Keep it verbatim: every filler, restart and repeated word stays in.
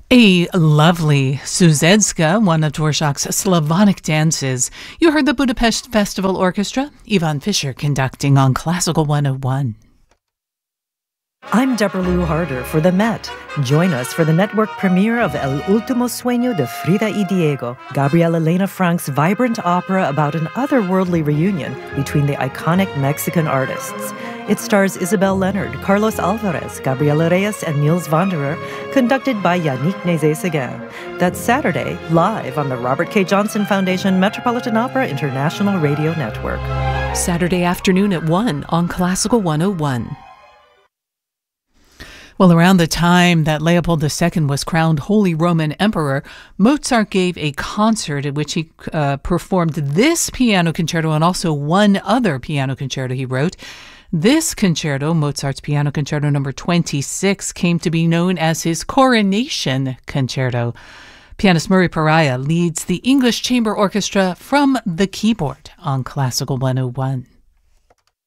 A lovely Suzedzka, one of Dvorak's Slavonic dances. You heard the Budapest Festival Orchestra, Ivan Fischer conducting on Classical one oh one. I'm Deborah Lou Harder for The Met. Join us for the network premiere of El Último Sueño de Frida y Diego, Gabriela Elena Frank's vibrant opera about an otherworldly reunion between the iconic Mexican artists. It stars Isabel Leonard, Carlos Alvarez, Gabriela Reyes, and Niels Wanderer, conducted by Yannick Nézet-Séguin. That's Saturday, live on the Robert K. Johnson Foundation Metropolitan Opera International Radio Network. Saturday afternoon at one on Classical one oh one. Well, around the time that Leopold the Second was crowned Holy Roman Emperor, Mozart gave a concert at which he uh, performed this piano concerto and also one other piano concerto he wrote. This concerto, Mozart's Piano Concerto number twenty-six, came to be known as his Coronation Concerto. Pianist Murray Pariah leads the English Chamber Orchestra from the keyboard on Classical one oh one.